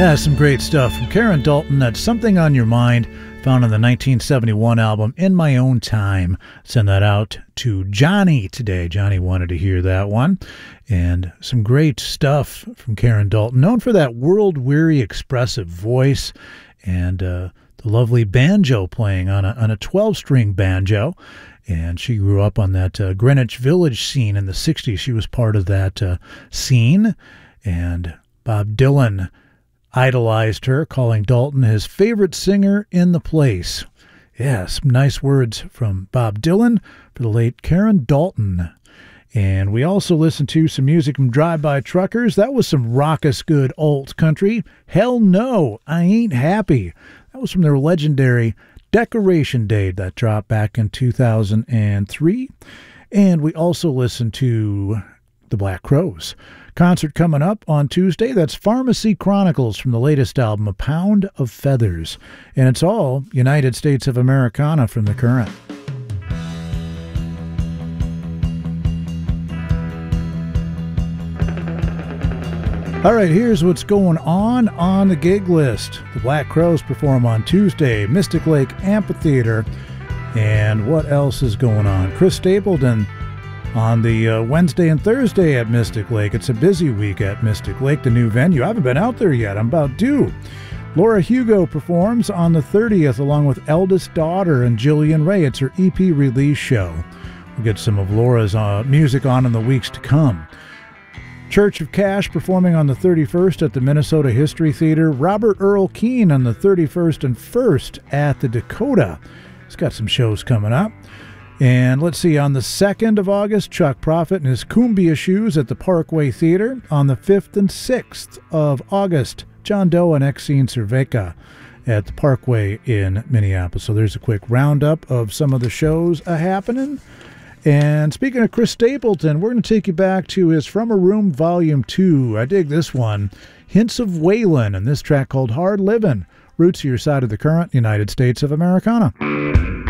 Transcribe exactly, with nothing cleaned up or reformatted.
Yeah, some great stuff from Karen Dalton. That's Something on Your Mind, found on the nineteen seventy-one album In My Own Time. Send that out to Johnny today. Johnny wanted to hear that one. And some great stuff from Karen Dalton, known for that world-weary, expressive voice and uh, the lovely banjo playing on a on a twelve-string banjo. And she grew up on that uh, Greenwich Village scene in the sixties. She was part of that uh, scene. And Bob Dylan idolized her, calling Dalton his favorite singer in the place. Yeah, some nice words from Bob Dylan for the late Karen Dalton. And we also listened to some music from Drive-By Truckers. That was some raucous good alt country. Hell No, I Ain't Happy. That was from their legendary Decoration Day that dropped back in two thousand three. And we also listened to the Black Crowes. Concert coming up on Tuesday. That's Pharmacy Chronicles from the latest album, A Pound of Feathers. And it's all United States of Americana from the current. All right, here's what's going on on the gig list. The Black Crowes perform on Tuesday, Mystic Lake Amphitheater. And what else is going on? Chris Stapleton on the uh, Wednesday and Thursday at Mystic Lake. It's a busy week at Mystic Lake, the new venue. I haven't been out there yet. I'm about due. Laura Hugo performs on the thirtieth along with Eldest Daughter and Jillian Ray. It's her E P release show. We'll get some of Laura's uh, music on in the weeks to come. Church of Cash performing on the thirty-first at the Minnesota History Theater. Robert Earl Keen on the thirty-first and first at the Dakota. He's got some shows coming up. And let's see, on the second of August, Chuck Prophet and his Cumbia Shoes at the Parkway Theater. On the fifth and sixth of August, John Doe and Exene Cervenka at the Parkway in Minneapolis. So there's a quick roundup of some of the shows a-happening. And speaking of Chris Stapleton, we're going to take you back to his From a Room Volume two. I dig this one. Hints of Waylon, and this track called Hard Livin'. Roots to your side of the current, United States of Americana.